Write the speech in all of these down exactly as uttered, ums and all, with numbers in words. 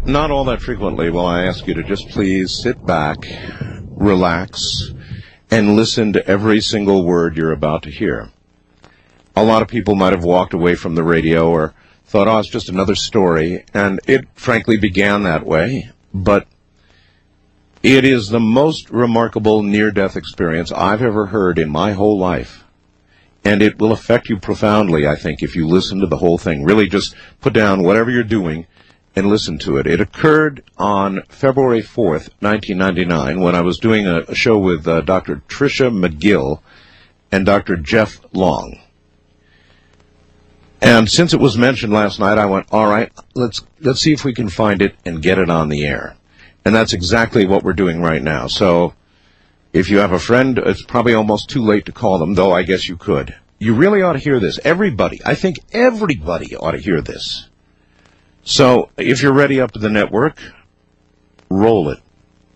not all that frequently will I ask you to just please sit back, relax, and listen to every single word you're about to hear. A lot of people might have walked away from the radio or thought, oh, it's just another story, and it frankly began that way, but it is the most remarkable near-death experience I've ever heard in my whole life. And it will affect you profoundly, I think, if you listen to the whole thing. Really just put down whatever you're doing and listen to it. It occurred on February fourth, nineteen ninety-nine, when I was doing a, a show with uh, Doctor Tricia McGill and Doctor Jeff Long. And since it was mentioned last night, I went, all right, let's let's see if we can find it and get it on the air. And that's exactly what we're doing right now. So if you have a friend, it's probably almost too late to call them, though I guess you could. You really ought to hear this. Everybody, I think everybody ought to hear this. So if you're ready up to the network, roll it.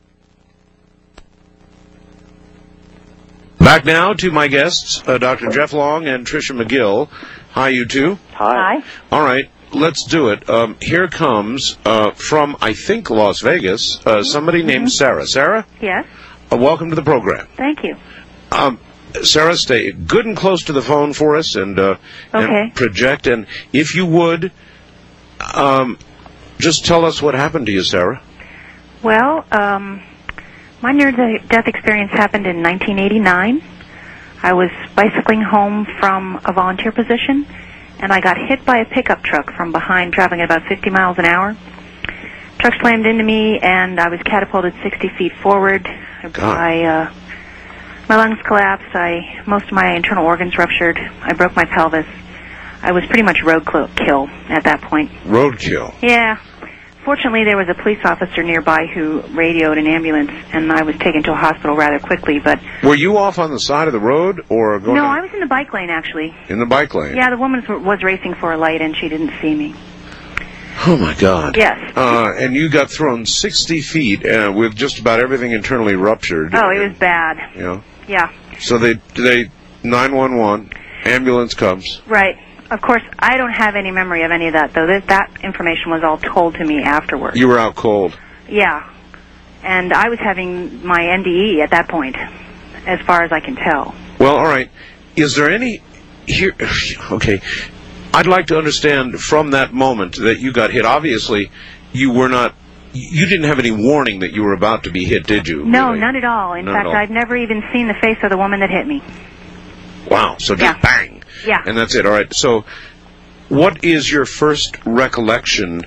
Back now to my guests, uh, Doctor Jeff Long and Tricia McGill. Hi, you two. Hi. All right, let's do it. Um, here comes, uh, from, I think, Las Vegas, uh, somebody mm-hmm. named Sarah. Sarah? Yes. Uh, welcome to the program. Thank you. Um, Sarah, stay good and close to the phone for us and, uh, okay. and project. And if you would, um, just tell us what happened to you, Sarah. Well, um, my near-death experience happened in nineteen eighty-nine. I was bicycling home from a volunteer position, and I got hit by a pickup truck from behind, traveling at about fifty miles an hour. Truck slammed into me, and I was catapulted sixty feet forward. I, uh, my lungs collapsed. I, most of my internal organs ruptured. I broke my pelvis. I was pretty much roadkill at that point. Roadkill? Yeah. Fortunately, there was a police officer nearby who radioed an ambulance, and I was taken to a hospital rather quickly. But were you off on the side of the road, or going? No, to... I was in the bike lane, actually. In the bike lane? Yeah, the woman was racing for a light, and she didn't see me. Oh, my God. Yes. Uh, and you got thrown sixty feet uh, with just about everything internally ruptured. Oh, it was bad. You know? Yeah. So they, they, nine one one, ambulance comes. Right. Of course, I don't have any memory of any of that, though. That, that information was all told to me afterwards. You were out cold. Yeah. And I was having my N D E at that point, as far as I can tell. Well, all right. Is there any... here? Okay. I'd like to understand from that moment that you got hit. Obviously, you were not... You didn't have any warning that you were about to be hit, did you? No, really? None at all. In none fact, all. I've never even seen the face of the woman that hit me. Wow. So just yeah. bang. Yeah. And that's it. All right. So what is your first recollection?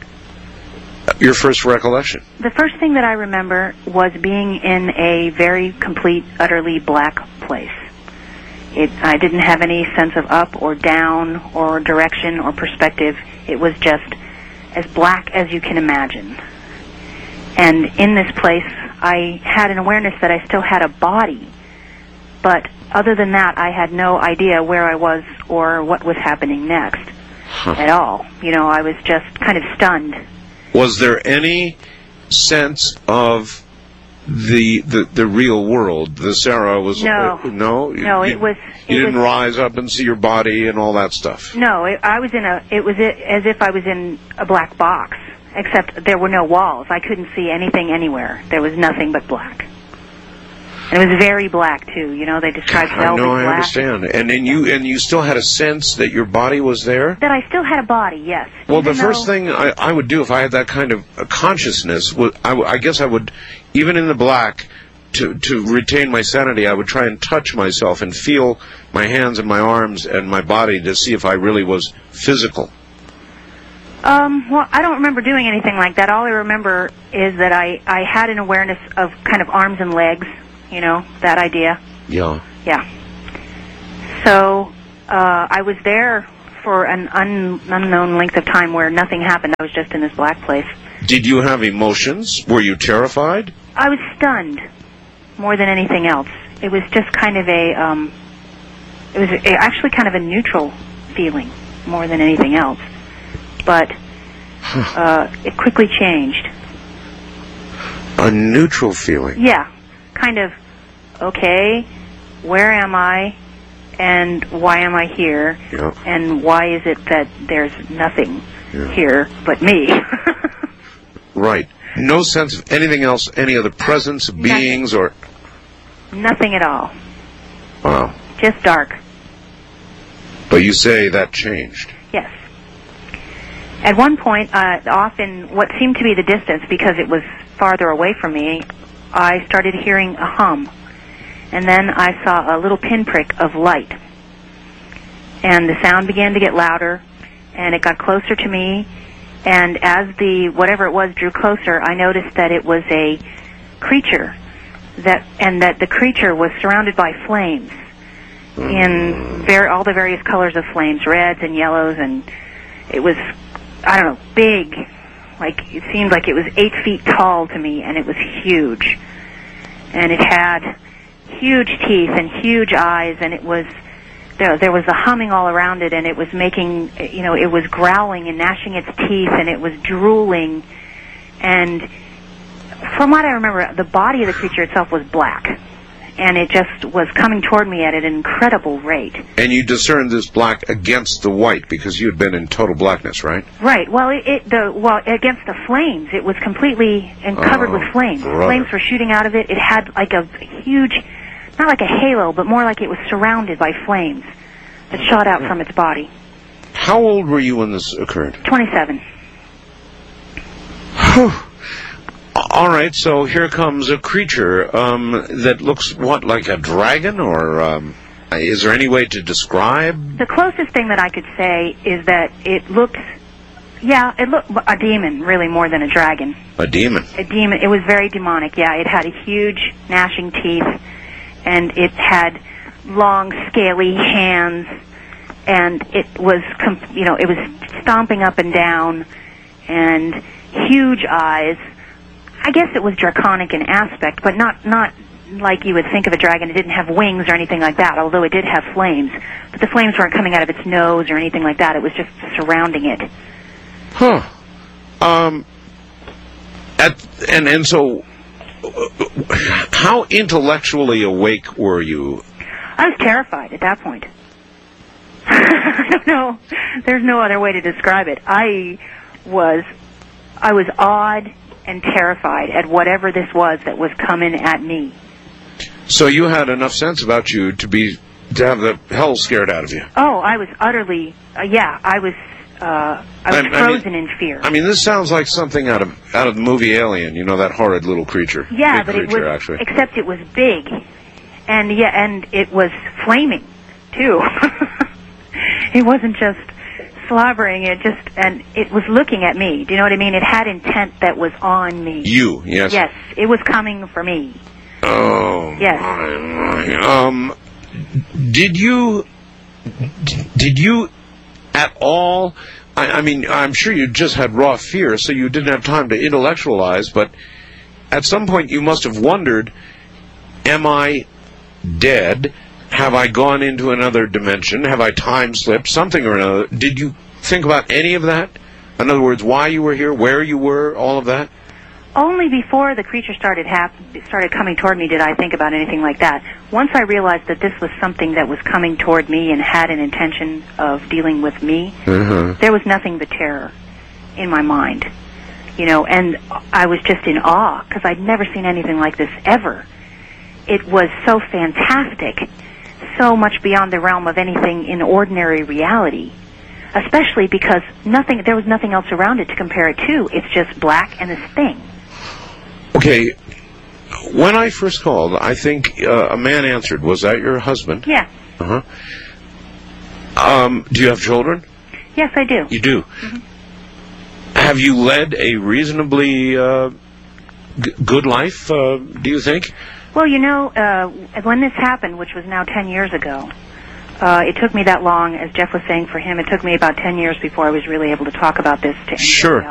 Your first recollection? The first thing that I remember was being in a very complete, utterly black place. It, I didn't have any sense of up or down or direction or perspective. It was just as black as you can imagine. And in this place, I had an awareness that I still had a body, but other than that, I had no idea where I was or what was happening next huh. at all. You know, I was just kind of stunned. Was there any sense of the the, the real world? The Sarah was... No. Uh, no? No, you, it was... You it didn't was, rise up and see your body and all that stuff? No, it, I was in a... It was as if I was in a black box, except there were no walls. I couldn't see anything anywhere. There was nothing but black. And it was very black, too. You know, they described velvet no, I black. understand. And then you and you still had a sense that your body was there? That I still had a body, yes. Well, Even the first though... thing I, I would do if I had that kind of a consciousness, would, I, I guess I would, even in the black, to, to retain my sanity, I would try and touch myself and feel my hands and my arms and my body to see if I really was physical. Um, well, I don't remember doing anything like that. All I remember is that I, I had an awareness of kind of arms and legs. You know, that idea. Yeah. Yeah. So, uh, I was there for an un- unknown length of time where nothing happened. I was just in this black place. Did you have emotions? Were you terrified? I was stunned more than anything else. It was just kind of a, um, it was a, actually kind of a neutral feeling more than anything else. But, uh, it quickly changed. A neutral feeling? Yeah. Kind of, okay, where am I, and why am I here, yeah. and why is it that there's nothing yeah. here but me? Right. No sense of anything else, any other presence, beings, or... Nothing at all. Wow. Just dark. But you say that changed. Yes. At one point, uh, off in what seemed to be the distance, because it was farther away from me, I started hearing a hum. And then I saw a little pinprick of light. And the sound began to get louder, and it got closer to me. And as the whatever it was drew closer, I noticed that it was a creature, that and that the creature was surrounded by flames in ver- all the various colors of flames, reds and yellows, and it was, I don't know, big. Like, it seemed like it was eight feet tall to me, and it was huge. And it had huge teeth and huge eyes, and it was, there, there was a humming all around it, and it was making, you know, it was growling and gnashing its teeth, and it was drooling. And from what I remember, the body of the creature itself was black. And it just was coming toward me at an incredible rate. And you discerned this black against the white because you had been in total blackness, right? Right. Well, it, it the well against the flames, it was completely and covered Oh, with flames. brother. Flames were shooting out of it. It had like a huge, not like a halo, but more like it was surrounded by flames that shot out from its body. How old were you when this occurred? twenty-seven. All right, so here comes a creature um, that looks, what, like a dragon? Or um, is there any way to describe? The closest thing that I could say is that it looked, yeah, it looked a demon, really, more than a dragon. A demon. A demon. It was very demonic, yeah. It had a huge gnashing teeth, and it had long, scaly hands, and it was, com- you know, it was stomping up and down, and huge eyes. I guess it was draconic in aspect, but not not like you would think of a dragon. It didn't have wings or anything like that, although it did have flames. But the flames weren't coming out of its nose or anything like that. It was just surrounding it. Huh. Um. At and and so, how intellectually awake were you? I was terrified at that point. I don't know. There's no other way to describe it. I was, I was awed and terrified at whatever this was that was coming at me. So you had enough sense about you to be to have the hell scared out of you. Oh, I was utterly, uh, yeah, I was, uh, I was I- I mean- frozen in fear. I mean, this sounds like something out of out of the movie Alien. You know, that horrid little creature. yeah, Big but creature, it was, actually. except it was big, and yeah, and it was flaming too. It wasn't just slobbering. It just, and it was looking at me. Do you know what I mean? It had intent that was on me. You, yes. Yes, it was coming for me. Oh. Yes. My, my. Um. Did you? Did you at all? I, I mean, I'm sure you just had raw fear, so you didn't have time to intellectualize. But at some point, you must have wondered: am I dead? Have I gone into another dimension? Have I time slipped? Something or another. Did you think about any of that? In other words, why you were here, where you were, all of that? Only before the creature started hap- started coming toward me did I think about anything like that. Once I realized that this was something that was coming toward me and had an intention of dealing with me, Uh-huh. there was nothing but terror in my mind. You know, and I was just in awe because I'd never seen anything like this ever. It was so fantastic, so much beyond the realm of anything in ordinary reality, especially because nothing, there was nothing else around it to compare it to. It's just black and this thing. Okay, when I first called, I think uh, a man answered. Was that your husband? Yeah. Uh-huh. Um, do you have children? Yes, I do. You do. Mm-hmm. Have you led a reasonably uh, g- good life, uh, do you think? Well, you know, uh, when this happened, which was now ten years ago, uh, it took me that long, as Jeff was saying, for him, it took me about ten years before I was really able to talk about this to anybody Sure. else.